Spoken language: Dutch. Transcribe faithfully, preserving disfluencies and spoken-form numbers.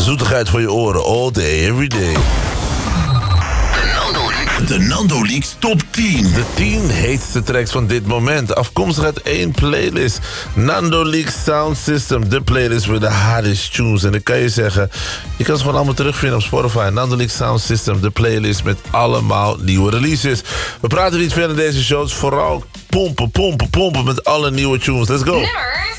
zoetigheid voor je oren, all day, every day. De Nando Leaks Top tien. De tien heetste tracks van dit moment. Afkomstig uit één playlist. Nando Leaks Sound System. De playlist with the hardest tunes. En dan kan je zeggen, je kan ze gewoon allemaal terugvinden op Spotify. Nando Leaks Sound System. De playlist met allemaal nieuwe releases. We praten niet verder in deze shows. Vooral pompen, pompen, pompen met alle nieuwe tunes. Let's go. Nummer